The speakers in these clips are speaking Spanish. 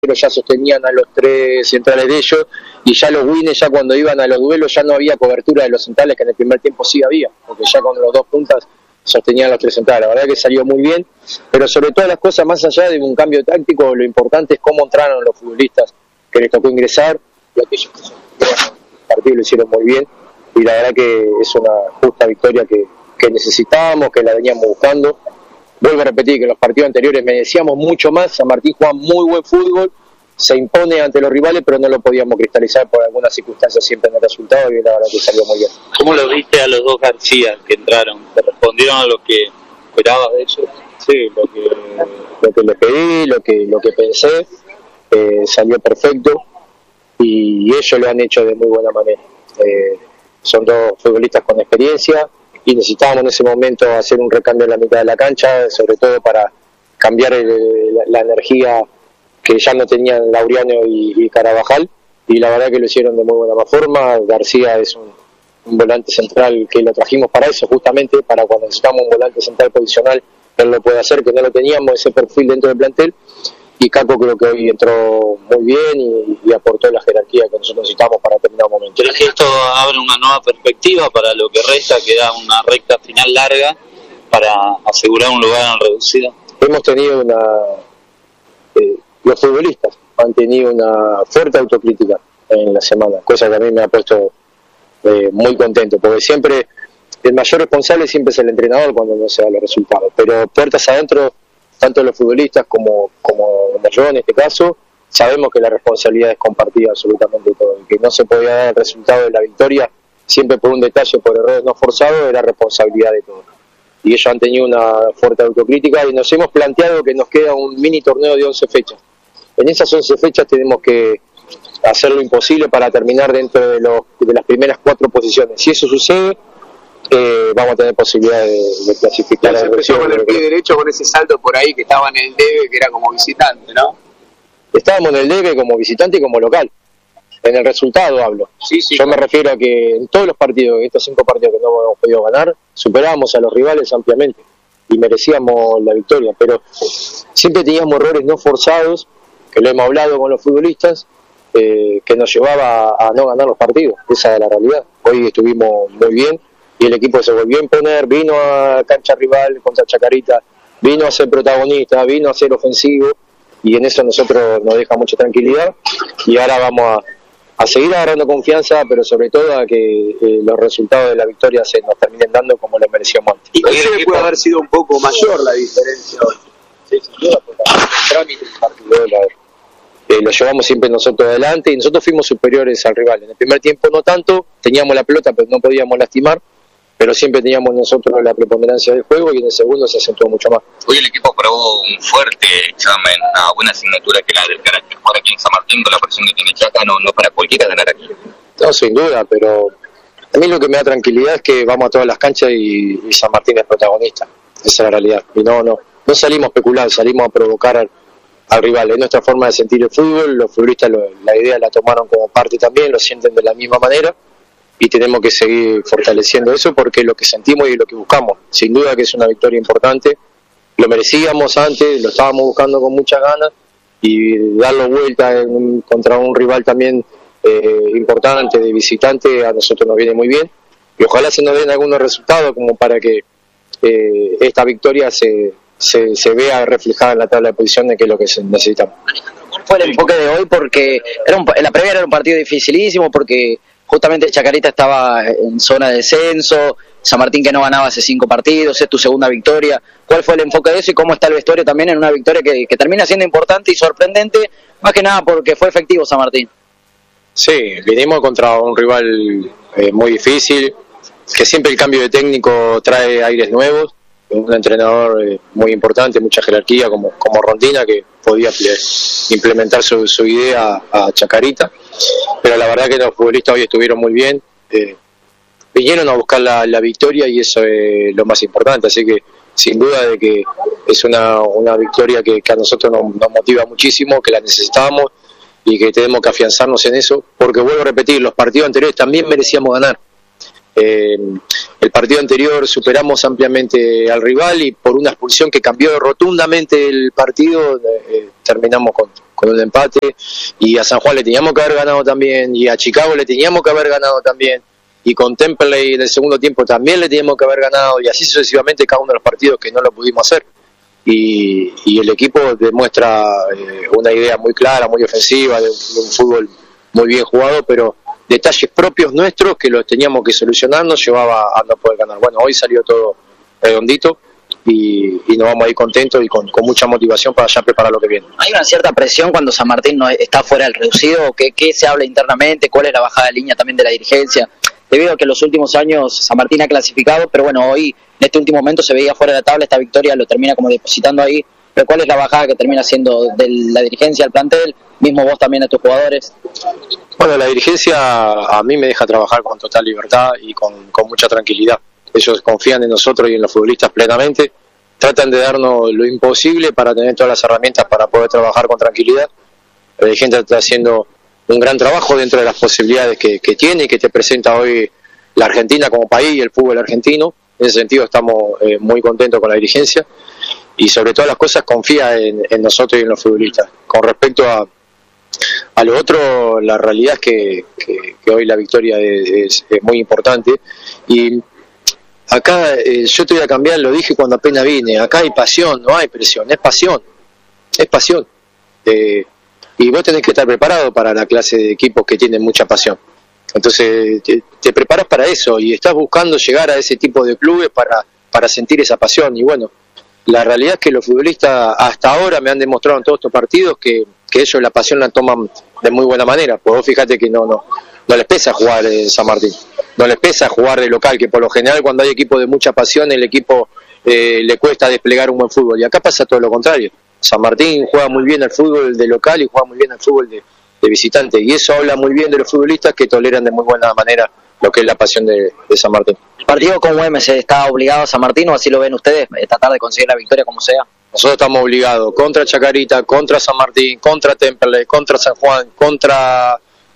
pero ya sostenían a los tres centrales de ellos, y ya los wines, ya cuando iban a los duelos, ya no había cobertura de los centrales, que en el primer tiempo sí había, porque ya con los dos puntas sostenían los tres centrales. La verdad que salió muy bien, pero sobre todas las cosas, más allá de un cambio táctico, lo importante es cómo entraron los futbolistas que les tocó ingresar, y aquellos que el partido lo hicieron muy bien, y la verdad que es una justa victoria que necesitábamos, que la veníamos buscando. Vuelvo a repetir que en los partidos anteriores merecíamos mucho más. San Martín juega muy buen fútbol, se impone ante los rivales, pero no lo podíamos cristalizar por algunas circunstancias siempre en el resultado, y la verdad que salió muy bien. ¿Cómo lo viste a los dos García que entraron? ¿Te respondieron a lo que esperabas de ellos? Sí, lo que les pedí, lo que pensé, salió perfecto, y ellos lo han hecho de muy buena manera. Son dos futbolistas con experiencia, y necesitábamos en ese momento hacer un recambio en la mitad de la cancha, sobre todo para cambiar la energía que ya no tenían Laureano y Carabajal, y la verdad que lo hicieron de muy buena forma. García es un volante central que lo trajimos para eso, justamente para cuando necesitamos un volante central posicional, él lo puede hacer, que no lo teníamos ese perfil dentro del plantel. Y Caco creo que hoy entró muy bien y aportó la jerarquía que nosotros necesitamos para terminar un momento. ¿Crees que esto abre una nueva perspectiva para lo que resta, que da una recta final larga para asegurar un lugar en el reducido? Hemos tenido los futbolistas han tenido una fuerte autocrítica en la semana, cosa que a mí me ha puesto muy contento, porque siempre el mayor responsable siempre es el entrenador cuando no se dan los resultados, pero puertas adentro, tanto los futbolistas como yo en este caso, sabemos que la responsabilidad es compartida absolutamente todo, y que no se podía dar el resultado de la victoria siempre por un detalle, por errores no forzados, era responsabilidad de todos. Y ellos han tenido una fuerte autocrítica, y nos hemos planteado que nos queda un mini torneo de 11 fechas. En esas 11 fechas tenemos que hacer lo imposible para terminar dentro de las primeras 4 posiciones. Si eso sucede, vamos a tener posibilidad de clasificar. Se empezó con el pie derecho, con ese salto por ahí que estaba en el debe, que era como visitante, ¿no? Estábamos en el debe como visitante y como local. En el resultado hablo. Sí, Yo me refiero a que en todos los partidos, estos 5 partidos que no hemos podido ganar, superábamos a los rivales ampliamente y merecíamos la victoria, pero siempre teníamos errores no forzados, que lo hemos hablado con los futbolistas, que nos llevaba a no ganar los partidos. Esa es la realidad. Hoy estuvimos muy bien y el equipo se volvió a imponer, vino a cancha rival contra Chacarita, vino a ser protagonista, vino a ser ofensivo, y en eso nosotros nos deja mucha tranquilidad, y ahora vamos a seguir agarrando confianza, pero sobre todo a que los resultados de la victoria se nos terminen dando como lo merecíamos antes. ¿Y hoy puede haber sido un poco mayor la diferencia hoy? Sí, sin duda, porque el trámite del partido lo llevamos siempre nosotros adelante, y nosotros fuimos superiores al rival. En el primer tiempo no tanto, teníamos la pelota pero no podíamos lastimar, pero siempre teníamos nosotros la preponderancia del juego, y en el segundo se acentuó mucho más. Hoy el equipo probó un fuerte examen, una buena asignatura que la del carácter. Jugar aquí en San Martín con la presión que tiene Chaca, no para cualquiera ganar aquí. No, sin duda, pero a mí lo que me da tranquilidad es que vamos a todas las canchas y San Martín es protagonista. Esa es la realidad. Y no salimos a especular, salimos a provocar al rival. Es nuestra forma de sentir el fútbol, los futbolistas la idea la tomaron como parte también, lo sienten de la misma manera, y tenemos que seguir fortaleciendo eso porque es lo que sentimos y es lo que buscamos. Sin duda que es una victoria importante, lo merecíamos antes, lo estábamos buscando con muchas ganas, y darlo vuelta contra un rival también importante, de visitante, a nosotros nos viene muy bien, y ojalá se nos den algunos resultados como para que esta victoria se vea reflejada en la tabla de posiciones, que es lo que necesitamos. ¿Cuál fue el enfoque de hoy? Porque la previa era un partido dificilísimo, porque justamente Chacarita estaba en zona de descenso, San Martín que no ganaba hace 5 partidos, es tu segunda victoria. ¿Cuál fue el enfoque de eso y cómo está el vestuario también en una victoria que termina siendo importante y sorprendente, más que nada porque fue efectivo San Martín? Sí, vinimos contra un rival muy difícil, que siempre el cambio de técnico trae aires nuevos, un entrenador muy importante, mucha jerarquía como Rondina, que podía implementar su idea a Chacarita, pero la verdad que los futbolistas hoy estuvieron muy bien, vinieron a buscar la victoria, y eso es lo más importante, así que sin duda de que es una victoria que a nosotros nos motiva muchísimo, que la necesitamos y que tenemos que afianzarnos en eso, porque vuelvo a repetir, los partidos anteriores también merecíamos ganar. El partido anterior superamos ampliamente al rival, y por una expulsión que cambió rotundamente el partido, terminamos un empate, y a San Juan le teníamos que haber ganado también, y a Chicago le teníamos que haber ganado también, y con Temperley en el segundo tiempo también le teníamos que haber ganado, y así sucesivamente cada uno de los partidos que no lo pudimos hacer. Y el equipo demuestra una idea muy clara, muy ofensiva, de un fútbol muy bien jugado, pero detalles propios nuestros que los teníamos que solucionar nos llevaba a no poder ganar. Bueno, hoy salió todo redondito y nos vamos a ir contentos y con mucha motivación para ya preparar lo que viene. ¿Hay una cierta presión cuando San Martín no está fuera del reducido? ¿Qué se habla internamente? ¿Cuál es la bajada de línea también de la dirigencia? Debido a que en los últimos años San Martín ha clasificado, pero bueno, hoy en este último momento se veía fuera de la tabla, esta victoria lo termina como depositando ahí. Pero ¿cuál es la bajada que termina siendo de la dirigencia al plantel? Mismo vos también a tus jugadores. Bueno, la dirigencia a mí me deja trabajar con total libertad y con mucha tranquilidad. Ellos confían en nosotros y en los futbolistas plenamente. Tratan de darnos lo imposible para tener todas las herramientas para poder trabajar con tranquilidad. La dirigencia está haciendo un gran trabajo dentro de las posibilidades que tiene y que te presenta hoy la Argentina como país y el fútbol argentino. En ese sentido estamos muy contentos con la dirigencia y sobre todas las cosas confía en nosotros y en los futbolistas. Con respecto a lo otro, la realidad es que hoy la victoria es muy importante y acá yo te voy a cambiar, lo dije cuando apenas vine, acá hay pasión, no hay presión, es pasión. Y vos tenés que estar preparado para la clase de equipos que tienen mucha pasión. Entonces te preparas para eso y estás buscando llegar a ese tipo de clubes para sentir esa pasión. Y bueno, la realidad es que los futbolistas hasta ahora me han demostrado en todos estos partidos que ellos la pasión la toman de muy buena manera. Pues vos fíjate que no les pesa jugar en San Martín, no les pesa jugar de local, que por lo general cuando hay equipos de mucha pasión el equipo le cuesta desplegar un buen fútbol. Y acá pasa todo lo contrario. San Martín juega muy bien al fútbol de local y juega muy bien al fútbol de visitante, y eso habla muy bien de los futbolistas que toleran de muy buena manera lo que es la pasión de San Martín. ¿El partido con Güemes está obligado a San Martín o así lo ven ustedes, tratar de conseguir la victoria como sea? Nosotros estamos obligados contra Chacarita, contra San Martín, contra Temperley, contra San Juan, contra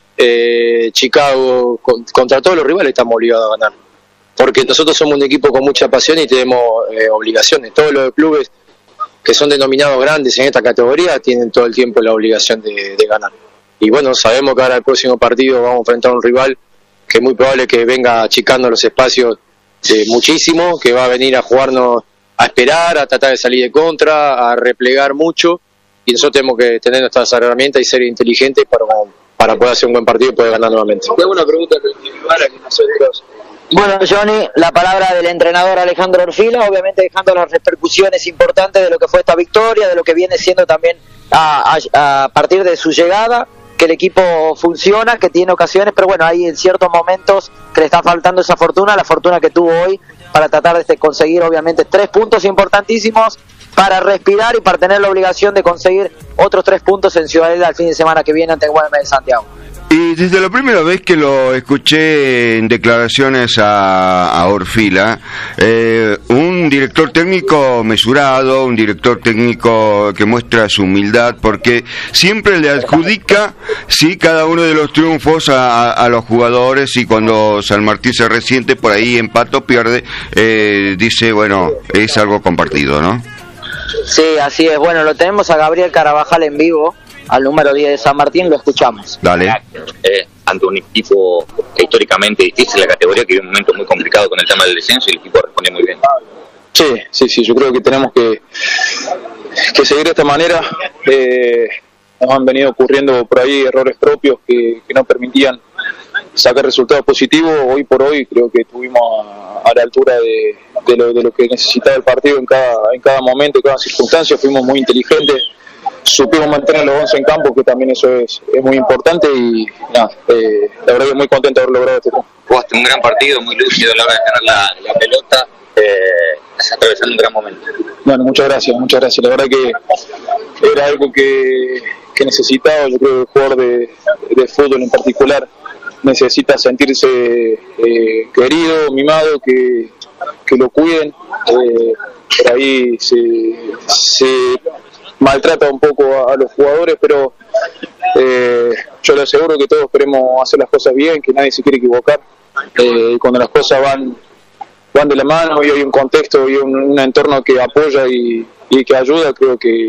Chicago, contra todos los rivales estamos obligados a ganar, porque nosotros somos un equipo con mucha pasión y tenemos obligaciones. Todos los clubes que son denominados grandes en esta categoría tienen todo el tiempo la obligación de ganar. Y bueno, sabemos que ahora el próximo partido vamos a enfrentar a un rival que es muy probable que venga achicando los espacios muchísimo, que va a venir a jugarnos, a esperar, a tratar de salir de contra, a replegar mucho, y nosotros tenemos que tener nuestras herramientas y ser inteligentes para poder hacer un buen partido y poder ganar nuevamente. Tengo una pregunta para que nosotros... Bueno, Johnny, la palabra del entrenador Alejandro Orfila, obviamente dejando las repercusiones importantes de lo que fue esta victoria, de lo que viene siendo también a partir de su llegada, que el equipo funciona, que tiene ocasiones, pero bueno, hay en ciertos momentos que le está faltando esa fortuna, la fortuna que tuvo hoy para tratar de conseguir obviamente 3 puntos importantísimos para respirar y para tener la obligación de conseguir otros 3 puntos en Ciudadela el fin de semana que viene ante Güemes de Santiago. Y desde la primera vez que lo escuché en declaraciones a Orfila, un director técnico mesurado, un director técnico que muestra su humildad, porque siempre le adjudica cada uno de los triunfos a los jugadores, y cuando San Martín se resiente por ahí, empata o pierde, dice, bueno, es algo compartido, ¿no? Sí, así es. Bueno, lo tenemos a Gabriel Carabajal en vivo, al número 10 de San Martín, lo escuchamos. Dale. Ante un equipo históricamente difícil en la categoría, que vive un momento muy complicado con el tema del descenso, y el equipo responde muy bien. Sí, yo creo que tenemos que seguir de esta manera. Nos han venido ocurriendo por ahí errores propios que no permitían sacar resultados positivos. Hoy por hoy creo que estuvimos a la altura de lo que necesitaba el partido en cada momento, en cada circunstancia. Fuimos muy inteligentes, supimos mantener los 11 en campo, que también eso es muy importante, y nada, la verdad que muy contento de haber logrado este triunfo. Jugaste un gran partido, muy lúcido a la hora de ganar la pelota, estás atravesando un gran momento. Bueno, muchas gracias, la verdad que era algo que necesitaba. Yo creo que el jugador de fútbol en particular necesita sentirse querido, mimado, que lo cuiden. Por ahí se maltrata un poco a los jugadores, pero yo le aseguro que todos queremos hacer las cosas bien, que nadie se quiere equivocar. Cuando las cosas van de la mano y hay un contexto y un entorno que apoya y que ayuda, creo que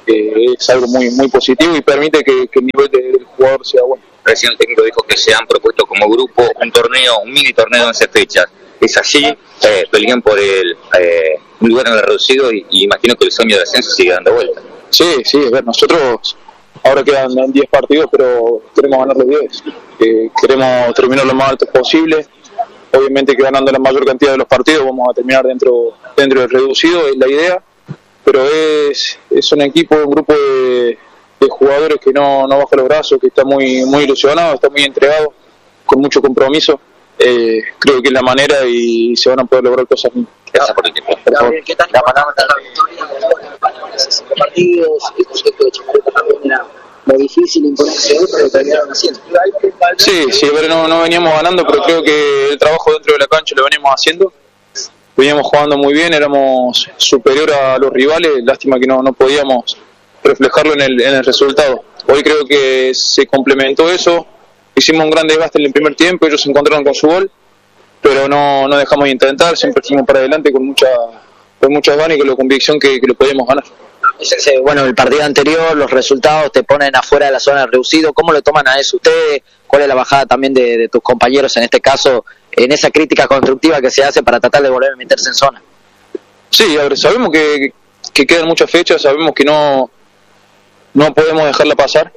es algo muy positivo y permite que el nivel del jugador sea bueno. Recién el técnico dijo que se han propuesto como grupo un mini torneo en 11 fechas. ¿Es así? Pelean por un lugar en el reducido y imagino que el sueño de ascenso sigue dando vuelta. Sí, a ver, nosotros ahora quedan 10 partidos, pero queremos ganar los 10. Queremos terminar lo más alto posible. Obviamente que ganando la mayor cantidad de los partidos vamos a terminar dentro del reducido, es la idea. Pero es un equipo, un grupo de jugadores que no baja los brazos, que está muy ilusionado, está muy entregado, con mucho compromiso. Creo que es la manera y se van a poder lograr cosas bien. Gracias por el tiempo. ¿Qué tal la palabra de la victoria para 5 partidos? El proyecto de Chacarita también era muy difícil imponerse hoy, pero lo terminaron haciendo. Sí, pero no veníamos ganando, pero creo que el trabajo dentro de la cancha lo veníamos haciendo. Veníamos jugando muy bien, éramos superior a los rivales, lástima que no podíamos reflejarlo en el resultado. Hoy creo que se complementó eso, hicimos un gran desgaste en el primer tiempo, ellos se encontraron con su gol, pero no dejamos de intentar, siempre fuimos para adelante con muchas ganas y con la convicción que lo podíamos ganar. Bueno, el partido anterior, los resultados te ponen afuera de la zona del reducido. ¿Cómo lo toman a eso ustedes? ¿Cuál es la bajada también de tus compañeros en este caso, en esa crítica constructiva que se hace para tratar de volver a meterse en zona? Sí, a ver, sabemos que quedan muchas fechas, sabemos que no podemos dejarla pasar.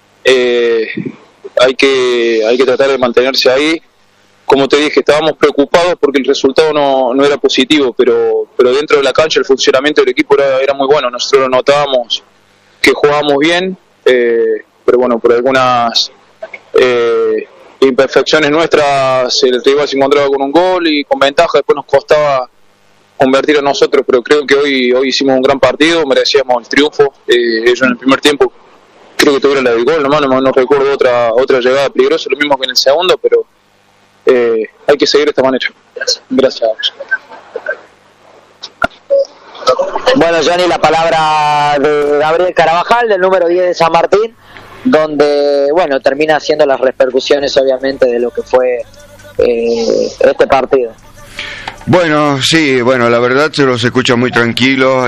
Hay que tratar de mantenerse ahí. Como te dije, estábamos preocupados porque el resultado no era positivo, pero dentro de la cancha el funcionamiento del equipo era muy bueno. Nosotros notábamos que jugábamos bien, pero bueno, por algunas imperfecciones nuestras el rival se encontraba con un gol y con ventaja, después nos costaba convertir a nosotros, pero creo que hoy hicimos un gran partido, merecíamos el triunfo. Ellos en el primer tiempo creo que tuvieron la del gol, no recuerdo otra llegada peligrosa, lo mismo que en el segundo, pero hay que seguir de esta manera. Gracias. Bueno, Johnny, la palabra de Gabriel Carabajal, del número 10 de San Martín, donde, bueno, termina haciendo las repercusiones, obviamente, de lo que fue este partido. Bueno, sí, la verdad se los escucha muy tranquilo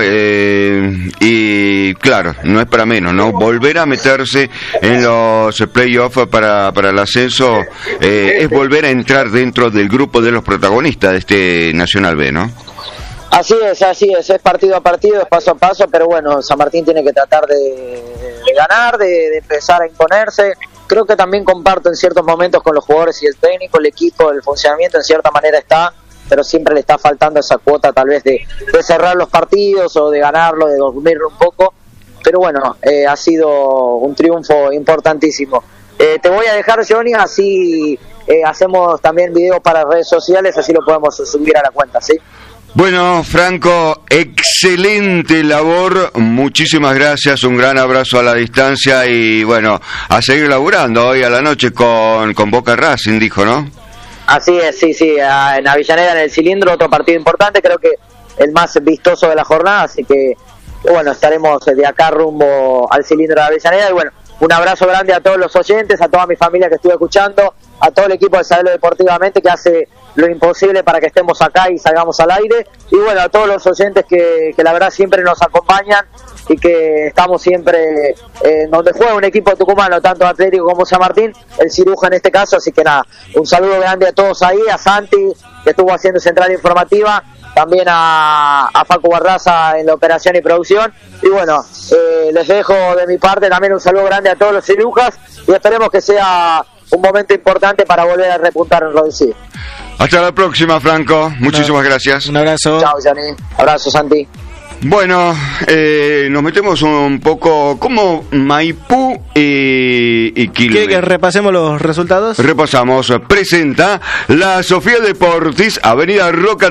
y claro, no es para menos, ¿no? Volver a meterse en los playoffs para el ascenso es volver a entrar dentro del grupo de los protagonistas de este Nacional B, ¿no? Así es partido a partido, es paso a paso, pero bueno, San Martín tiene que tratar de ganar, de empezar a imponerse. Creo que también comparto en ciertos momentos con los jugadores y el técnico, el equipo, el funcionamiento en cierta manera está, pero siempre le está faltando esa cuota tal vez de cerrar los partidos o de ganarlo, de dormirlo un poco, pero bueno, ha sido un triunfo importantísimo. Te voy a dejar, Johnny, así hacemos también videos para redes sociales, así lo podemos subir a la cuenta, ¿sí? Bueno, Franco, excelente labor, muchísimas gracias, un gran abrazo a la distancia y bueno, a seguir laburando hoy a la noche con Boca Racing, dijo, ¿no? Así es, sí, en Avellaneda, en el Cilindro, otro partido importante, creo que el más vistoso de la jornada, así que bueno, estaremos de acá rumbo al Cilindro de Avellaneda y bueno, un abrazo grande a todos los oyentes, a toda mi familia que estuve escuchando, a todo el equipo de Sabelo Deportivamente que hace lo imposible para que estemos acá y salgamos al aire, y bueno, a todos los oyentes que la verdad siempre nos acompañan y que estamos siempre donde juega un equipo tucumano, tanto Atlético como San Martín, el Ciruja en este caso, así que nada, un saludo grande a todos ahí, a Santi que estuvo haciendo Central Informativa, también a Facu Barraza en la operación y producción, y bueno, les dejo de mi parte también un saludo grande a todos los Cirujas y esperemos que sea un momento importante para volver a repuntar en Rodríguez. Hasta la próxima, Franco. Muchísimas gracias. Un abrazo. Chao, Gianni. Abrazo, Santi. Bueno, nos metemos un poco como Maipú y Quilmes. ¿Quiere que repasemos los resultados? Repasamos. Presenta la Sofía Deportis, Avenida Roca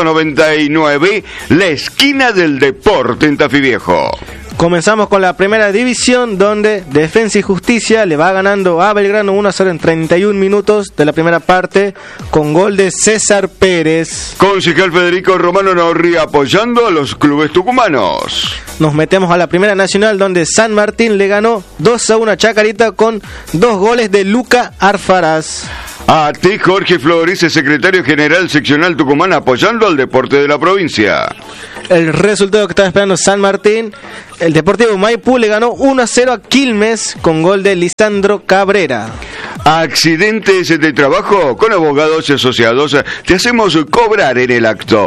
399, la esquina del deporte en Tafí Viejo. Comenzamos con la primera división, donde Defensa y Justicia le va ganando a Belgrano 1-0 en 31 minutos de la primera parte, con gol de César Pérez. Concejal Federico Romano Norri apoyando a los clubes tucumanos. Nos metemos a la primera nacional, donde San Martín le ganó 2-1 a Chacarita con 2 goles de Luca Arfaraz. A ti, Jorge Flores, secretario general seccional tucumán, apoyando al deporte de la provincia. el resultado que estaba esperando San Martín. El Deportivo Maipú le ganó 1-0 a Quilmes con gol de Lisandro Cabrera. Accidentes de trabajo con Abogados Asociados. Te hacemos cobrar en el acto.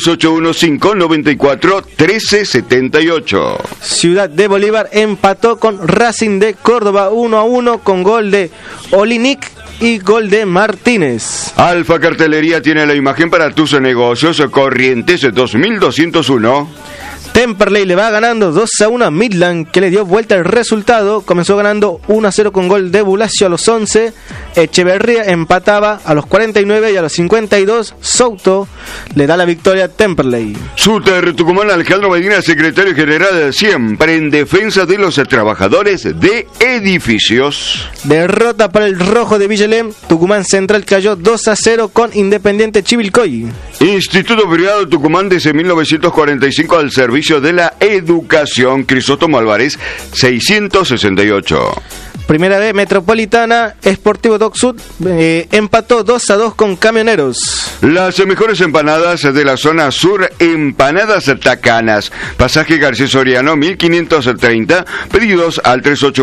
3815-94-1378. Ciudad de Bolívar empató con Racing de Córdoba 1-1 con gol de Olinic y gol de Martínez. Alfa Cartelería tiene la imagen para tus negocios. Corrientes 2201. Temperley le va ganando 2-1 a Midland, que le dio vuelta el resultado. Comenzó ganando 1-0 con gol de Bulacio a los 11. Echeverría empataba a los 49 y a los 52. Souto le da la victoria a Temperley. Súter Tucumán, Alejandro Medina, secretario general, siempre en defensa de los trabajadores de edificios. Derrota para el rojo de Villalem. Tucumán Central cayó 2-0 con Independiente Chivilcoy. Instituto Privado Tucumán desde 1945 al servicio de la educación. Crisóstomo Álvarez 668. Primera B Metropolitana, Sportivo Dock Sud empató 2-2 con Camioneros. Las mejores empanadas de la zona sur, Empanadas Tacanas, Pasaje García Soriano 1530, pedidos al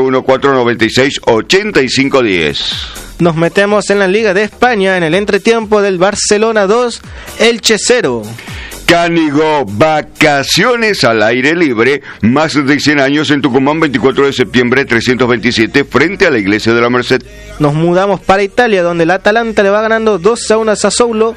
381-496-8510. Nos metemos en la Liga de España en el entretiempo del Barcelona 2, Elche 0. Cánigo, vacaciones al aire libre, más de 100 años en Tucumán, 24 de septiembre 327, frente a la Iglesia de la Merced. Nos mudamos para Italia, donde el Atalanta le va ganando 2-1 a Sassuolo,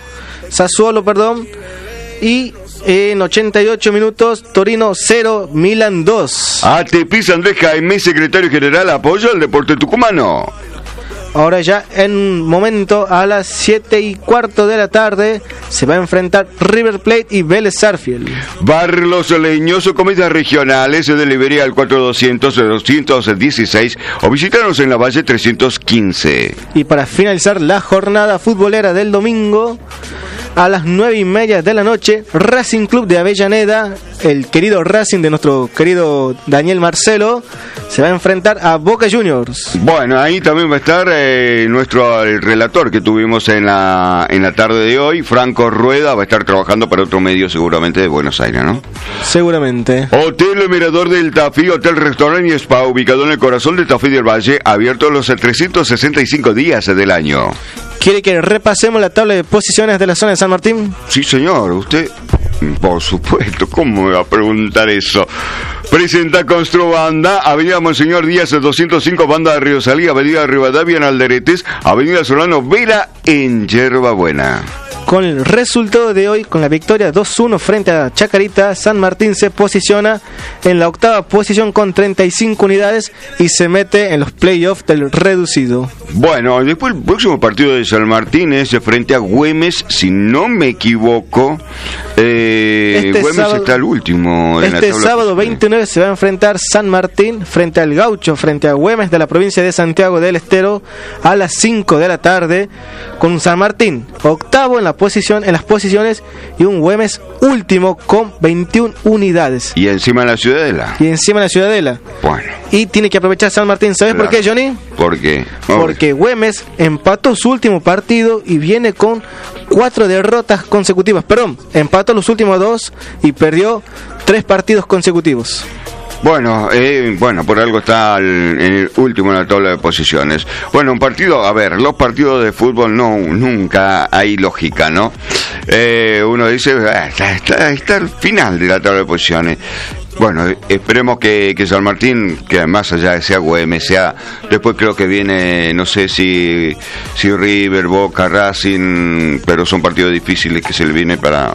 y en 88 minutos, Torino 0, Milan 2. ATP Andrés Jaime, secretario general, apoya al deporte tucumano. Ahora ya en un momento a las 7:15 de la tarde se va a enfrentar River Plate y Vélez Sarsfield. Bar Los Leños, comidas regionales, se delivería al 4200-216 o visítanos en la Valle 315. Y para finalizar la jornada futbolera del domingo, a las 9:30 de la noche, Racing Club de Avellaneda, el querido Racing de nuestro querido Daniel Marcelo, se va a enfrentar a Boca Juniors. Bueno, ahí también va a estar el relator que tuvimos en la tarde de hoy, Franco Rueda, va a estar trabajando para otro medio seguramente de Buenos Aires, ¿no? Seguramente. Hotel Mirador del Tafí, hotel, restaurante y spa, ubicado en el corazón del Tafí del Valle, abierto los 365 días del año. ¿Quiere que repasemos la tabla de posiciones de la zona de San Martín? Sí, señor, usted, por supuesto, ¿cómo me va a preguntar eso? Presenta Construbanda, Avenida Monseñor Díaz 205, Banda de Río Salí, Avenida Rivadavia en Alderetes, Avenida Solano Vera en Yerba Buena. Con el resultado de hoy, con la victoria 2-1 frente a Chacarita, San Martín se posiciona en la octava posición con 35 unidades y se mete en los playoffs del reducido. Bueno, después el próximo partido de San Martín es frente a Güemes, si no me equivoco. Güemes sábado, está el último en la tabla. Sábado 29 se va a enfrentar San Martín frente al Gaucho, frente a Güemes de la provincia de Santiago del Estero a las 5 de la tarde, con un San Martín octavo en las posiciones y un Güemes último con 21 unidades. Y encima en la Ciudadela. Bueno. Y tiene que aprovechar San Martín. ¿Sabes por qué, Johnny? ¿Por qué? Porque Güemes empató su último partido y viene con 4 derrotas consecutivas. Perdón, empató los últimos 2 y perdió 3 partidos consecutivos. Bueno, por algo está en el último en la tabla de posiciones. Bueno, un partido, a ver, los partidos de fútbol nunca hay lógica, ¿no? Uno dice, está al final de la tabla de posiciones. Bueno, esperemos que San Martín, que más allá de sea Güemes, después creo que viene, no sé si River, Boca, Racing, pero son partidos difíciles que se le viene para...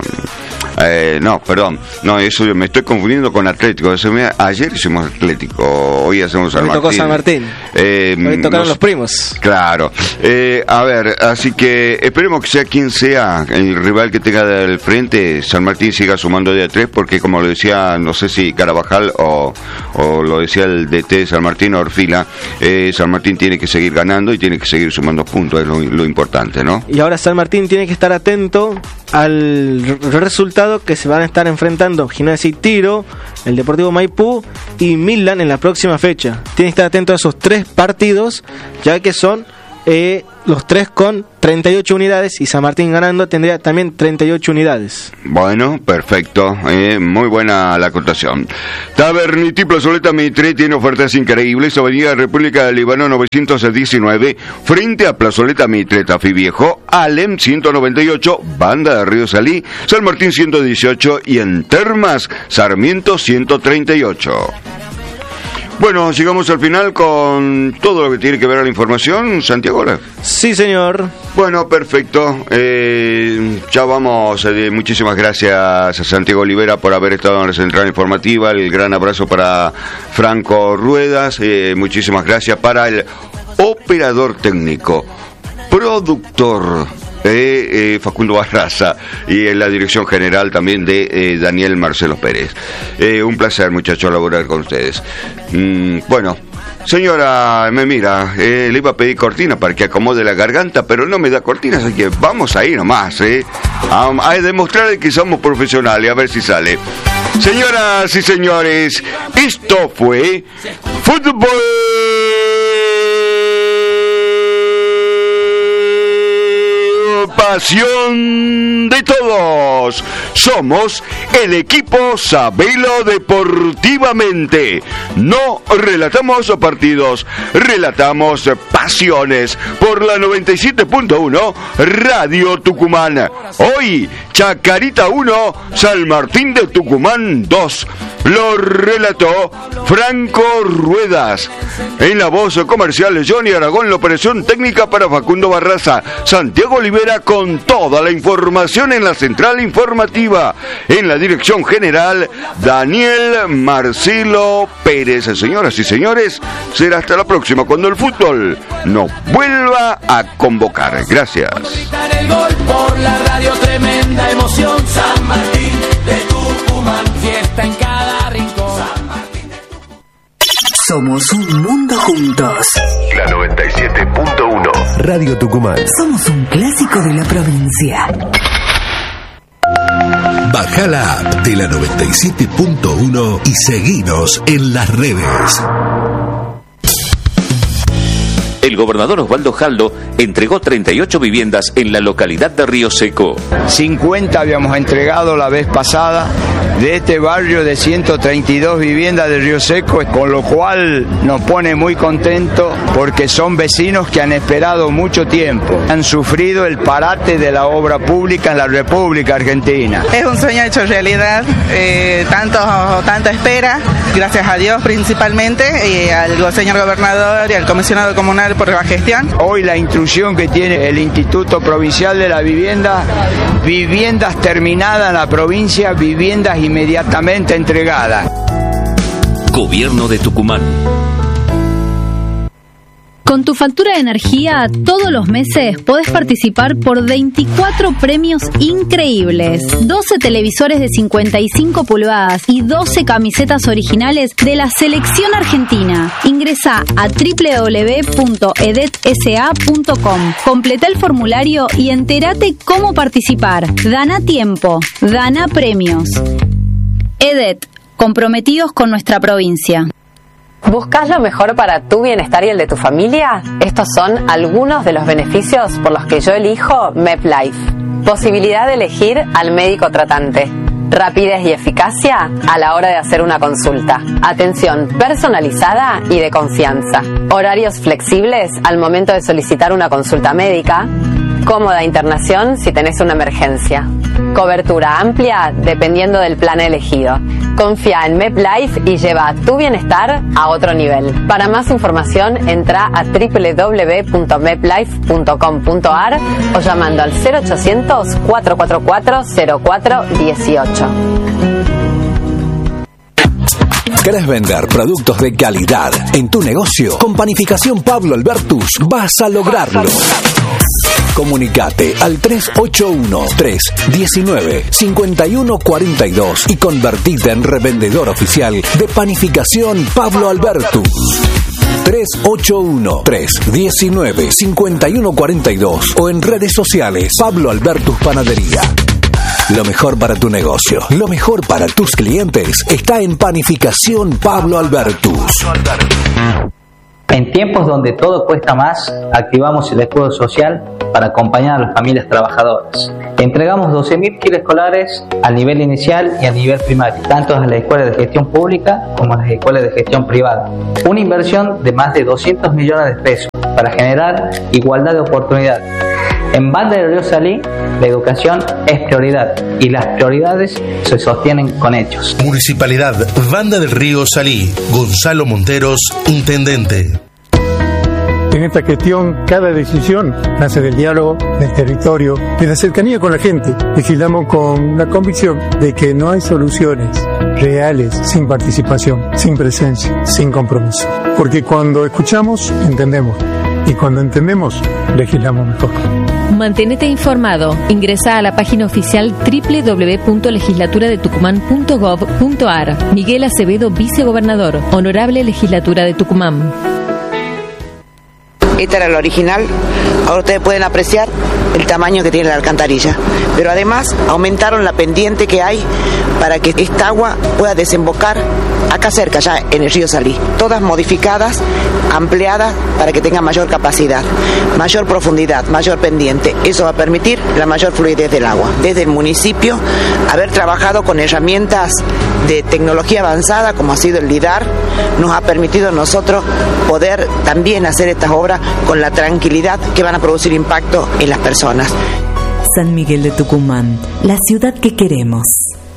eso me estoy confundiendo con Atlético. Ayer hicimos Atlético, hoy hacemos San Martín. Hoy tocó San Martín. Hoy tocaron los primos. Claro. A ver, así que esperemos que sea quien sea el rival que tenga del frente, San Martín siga sumando de a 3, porque como lo decía, no sé si Carabajal o lo decía el DT de San Martín, Orfila, San Martín tiene que seguir ganando y tiene que seguir sumando puntos, es lo importante, ¿no? Y ahora San Martín tiene que estar atento al resultado que se van a estar enfrentando Gimnasia y Tiro, el Deportivo Maipú y Midland en la próxima fecha. Tiene que estar atento a esos 3 partidos, ya que son los tres con 38 unidades y San Martín ganando tendría también 38 unidades. Bueno, perfecto, muy buena la acotación. Taverniti Plazoleta Mitre tiene ofertas increíbles. Avenida República del Líbano 919, frente a Plazoleta Mitre, Tafí Viejo, Alem 198, Banda de Río Salí, San Martín 118 y en Termas, Sarmiento 138. Bueno, llegamos al final con todo lo que tiene que ver a la información, Santiago. Sí, señor. Bueno, perfecto. Ya vamos. Muchísimas gracias a Santiago Olivera por haber estado en la central informativa. El gran abrazo para Franco Ruedas. Muchísimas gracias para el operador técnico, productor Facundo Barraza, y en la dirección general también de Daniel Marcelo Pérez. Un placer, muchachos, laborar con ustedes. Bueno, señora, me mira, le iba a pedir cortina para que acomode la garganta, pero no me da cortina, así que vamos ahí nomás, a demostrar que somos profesionales, a ver si sale. Señoras y señores, esto fue Fútbol Pasión de todos. Somos el equipo Sabelo Deportivamente. No relatamos partidos, relatamos pasiones. Por la 97.1 Radio Tucumán. Hoy, Chacarita 1, San Martín de Tucumán 2. Lo relató Franco Ruedas. En la voz comercial, Johnny Aragón. La operación técnica para Facundo Barraza. Santiago Olivera con toda la información en la central informativa. En la dirección general, Daniel Marcelo Pérez. Señoras y señores, será hasta la próxima cuando el fútbol nos vuelva a convocar. Gracias. El gol por la radio, tremenda emoción. San Martín de Tucumán, fiesta en cada rincón. Somos un mundo juntos. La 97.1 Radio Tucumán. Somos un clásico de la provincia. Baja la app de la 97.1 y seguinos en las redes. El gobernador Osvaldo Jaldo entregó 38 viviendas en la localidad de Río Seco. 50 habíamos entregado la vez pasada de este barrio de 132 viviendas de Río Seco, con lo cual nos pone muy contentos porque son vecinos que han esperado mucho tiempo. Han sufrido el parate de la obra pública en la República Argentina. Es un sueño hecho realidad, tanta espera, gracias a Dios principalmente, y al señor gobernador y al comisionado comunal por la gestión. Hoy la instrucción que tiene el Instituto Provincial de la Vivienda, viviendas terminadas en la provincia, viviendas inmediatamente entregadas. Gobierno de Tucumán. Con tu factura de energía, todos los meses podés participar por 24 premios increíbles. 12 televisores de 55 pulgadas y 12 camisetas originales de la selección argentina. Ingresá a www.edetsa.com. Completa el formulario y entérate cómo participar. Dana tiempo, Dana premios. EDET, comprometidos con nuestra provincia. ¿Buscas lo mejor para tu bienestar y el de tu familia? Estos son algunos de los beneficios por los que yo elijo MedLife. Posibilidad de elegir al médico tratante. Rapidez y eficacia a la hora de hacer una consulta. Atención personalizada y de confianza. Horarios flexibles al momento de solicitar una consulta médica. Cómoda internación si tenés una emergencia. Cobertura amplia dependiendo del plan elegido. Confía en MedLife y lleva tu bienestar a otro nivel. Para más información, entra a www.medlife.com.ar o llamando al 0800 444 0418. ¿Querés vender productos de calidad en tu negocio? Con Panificación Pablo Albertus vas a lograrlo. Comunicate al 381-319-5142 y convertite en revendedor oficial de Panificación Pablo Albertus. 381-319-5142 o en redes sociales Pablo Albertus Panadería. Lo mejor para tu negocio, lo mejor para tus clientes está en Panificación Pablo Albertus. En tiempos donde todo cuesta más, activamos el escudo social para acompañar a las familias trabajadoras. Entregamos 12.000 kits escolares al nivel inicial y a nivel primario, tanto a las escuelas de gestión pública como a las escuelas de gestión privada. Una inversión de más de 200 millones de pesos para generar igualdad de oportunidades. En Banda del Río Salí, la educación es prioridad y las prioridades se sostienen con hechos. Municipalidad Banda del Río Salí. Gonzalo Monteros, intendente. En esta gestión, cada decisión nace del diálogo, del territorio, de la cercanía con la gente. Legislamos con la convicción de que no hay soluciones reales sin participación, sin presencia, sin compromiso. Porque cuando escuchamos, entendemos. Y cuando entendemos, legislamos mejor. Manténete informado. Ingresa a la página oficial www.legislaturadetucumán.gov.ar. Miguel Acevedo, vicegobernador, Honorable Legislatura de Tucumán. Esta era la original. Ahora ustedes pueden apreciar el tamaño que tiene la alcantarilla. Pero además aumentaron la pendiente que hay para que esta agua pueda desembocar acá cerca, ya en el río Salí. Todas modificadas, ampliadas para que tenga mayor capacidad, mayor profundidad, mayor pendiente. Eso va a permitir la mayor fluidez del agua. Desde el municipio, haber trabajado con herramientas de tecnología avanzada, como ha sido el LIDAR, nos ha permitido a nosotros poder también hacer estas obras con la tranquilidad que van a producir impacto en las personas. San Miguel de Tucumán, la ciudad que queremos.